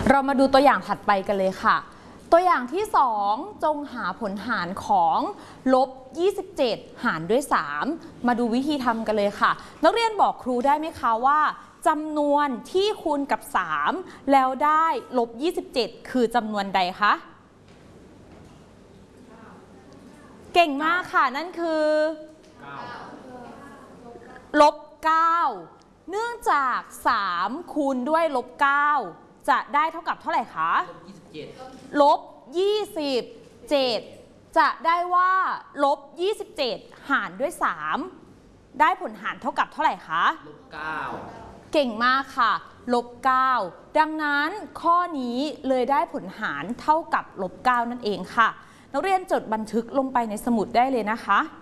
เรามาดูตัวอย่างถัดไปกันเลยค่ะตัวอย่างที่2จงหาผลหารของลบ27หารด้วย3มาดูวิธีทำกันเลยค่ะนักเรียนบอกครูได้ไหมคะว่าจำนวนที่คูณกับ3แล้วได้ลบ27คือจำนวนใดคะเก่งมากค่ะนั่นคือลบ9เนื่องจาก3คูณด้วยลบ9จะได้เท่ากับเท่าไหร่คะลบ27จะได้ว่าลบ27หารด้วย3ได้ผลหารเท่ากับเท่าไหร่คะลบ9เก่งมากค่ะลบ9ดังนั้นข้อนี้เลยได้ผลหารเท่ากับลบ9นั่นเองค่ะนักเรียนจดบันทึกลงไปในสมุดได้เลยนะคะ